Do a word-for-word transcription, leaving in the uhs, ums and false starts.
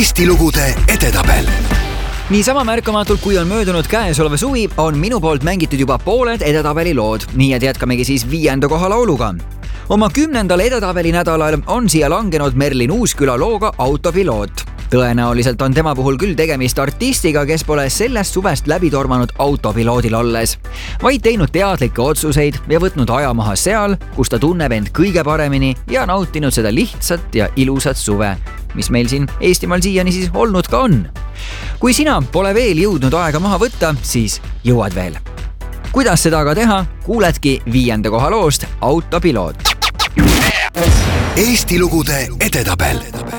Eesti lugude edetabel. Niisama märkamatult, kui on möödunud käesoleva suvi, on minu poolt mängitud juba pooled edetabeli lood, nii et jätkamegi siis viienda koha lauluga. Oma kümnendal edetabeli nädalal on siia langenud Merlin Uusküla looga Autopiloot. Tõenäoliselt on tema puhul küll tegemist artistiga, kes pole sellest suvest läbi tormanud autopiloodil olles, vaid teinud teadlikke otsuseid ja võtnud aja maha seal, kus ta tunneb end kõige paremini ja nautinud seda lihtsat ja ilusat suve, mis meil siin Eestimaal siiani siis olnud ka on. Kui sina pole veel jõudnud aega maha võtta, siis jõuad veel. Kuidas seda aga teha, kuuledki viienda koha loost Autopiloot. Eesti lugude edetabel.